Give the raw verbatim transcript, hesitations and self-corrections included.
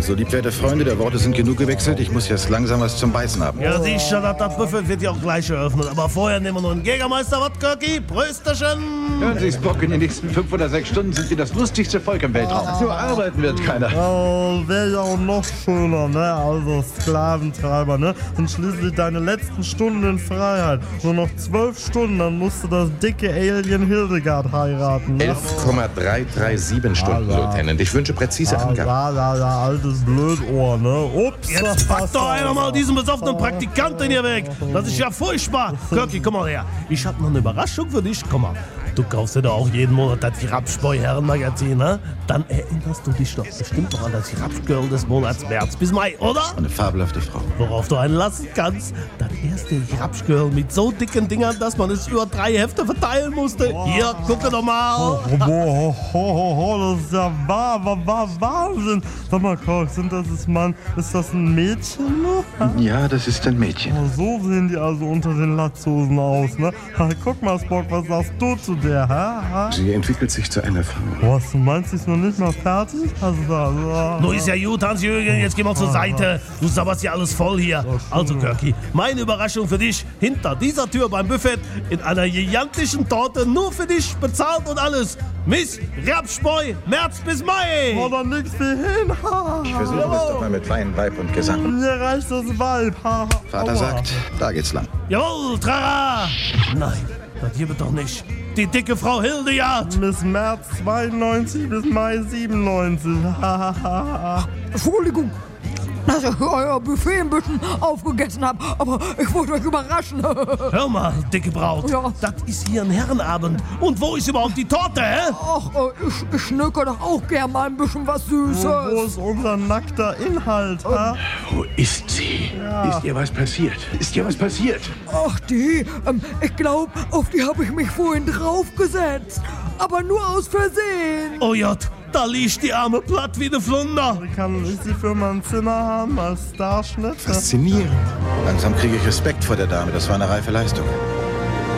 Also, liebwerte Freunde, der Worte sind genug gewechselt. Ich muss jetzt langsam was zum Beißen haben. Ja, siehst du, das, das Buffet wird ja auch gleich eröffnet. Aber vorher nehmen wir noch einen Jägermeister, was, Kirky? Prösterchen! Hören Sie, Spock, in den nächsten fünf oder sechs Stunden sind wir das lustigste Volk im Weltraum. Nur arbeiten wird keiner. Oh, wäre ja auch noch schöner, ne? Also Sklaventreiber, ne? Und schließlich deine letzten Stunden in Freiheit. Nur noch zwölf Stunden, dann musst du das dicke Alien Hildegard heiraten, ne? elf Komma drei drei sieben Stunden, Ah, ja. Lieutenant. Ich wünsche präzise Ah, Angaben. ja, ja, ja, altes Blödohr, ne? Ups. Jetzt pack doch einer mal diesen besoffenen Praktikanten hier weg. Das ist ja furchtbar. Kirky, komm mal her. Ich hab noch eine Überraschung für dich. Komm mal. Du kaufst dir doch auch jeden Monat das Rapspoi-Herrenmagazin, ne? Dann erinnerst du dich doch bestimmt noch an das Rapsgirl des Monats März bis Mai, oder? Eine fabelhafte Frau. Worauf du einen lassen kannst. Das erste Rapsgirl mit so dicken Dingern, dass man es über drei Hefte verteilen musste. Hier, gucke doch mal. Oh, boah, ho, ho, ho, das ist ja wahr, wahr, wahr, Wahnsinn. Sag mal, Koch, sind das ist Mann, ist das ein Mädchen noch? Ja, das ist ein Mädchen. Oh, so sehen die also unter den Latzhosen aus, ne? Ha, guck mal, Spock, was sagst du zu der, ha? ha? Sie entwickelt sich zu einer Frau. Was, du meinst, sie ist noch nicht mal fertig? Also, also, Nun ist ja gut, Hans-Jürgen, jetzt geh mal zur Seite. Du sabberst ja alles voll hier. Also, Kirky, meine Überraschung für dich. Hinter dieser Tür beim Buffet in einer gigantischen Torte nur für dich bezahlt und alles. Miss Rapspoi, März bis Mai. oh, dann nix wie hin, ha? Ich versuche es doch mal mit Wein, Weib und Gesang. Mir reicht das Weib, ha? Vater Aua. sagt, da geht's lang. Jawohl, Trara. Nein, das hier wird doch nicht. Die dicke Frau Hildegard. Bis März zweiundneunzig bis Mai siebenundneunzig. Ha, ha, ha. Entschuldigung, dass ich euer Buffet ein bisschen aufgegessen habe, aber ich wollte euch überraschen. Hör mal, dicke Braut. Ja. Das ist hier ein Herrenabend. Und wo ist überhaupt die Torte, hä? Ach, äh, ich, ich schnöcke doch auch gern mal ein bisschen was Süßes. Wo ist unser nackter Inhalt, ha? Wo ist sie? Ist ihr was passiert? Ist ihr was passiert? Ach, die, ähm, ich glaube, auf die habe ich mich vorhin draufgesetzt. Aber nur aus Versehen. Oh Jott, da liegt die arme platt wie ne Flunder. Kann ich sie für mein Zimmer haben als Starschnitt? Faszinierend. Langsam kriege ich Respekt vor der Dame. Das war eine reife Leistung.